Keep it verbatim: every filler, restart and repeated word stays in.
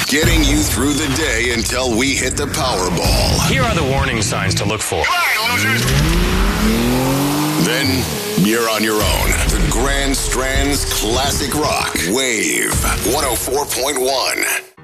getting you through the day until we hit the Powerball. Here are the warning signs to look for. Then you're on your own. The Grand Strand's Classic Rock Wave one oh four point one.